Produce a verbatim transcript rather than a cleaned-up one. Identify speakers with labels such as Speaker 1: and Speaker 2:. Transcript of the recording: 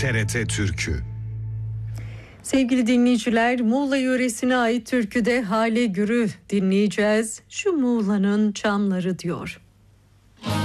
Speaker 1: T R T Türkü.
Speaker 2: Sevgili dinleyiciler, Muğla yöresine ait türküde Hale Gür'ü dinleyeceğiz. Şu Muğla'nın çamları diyor.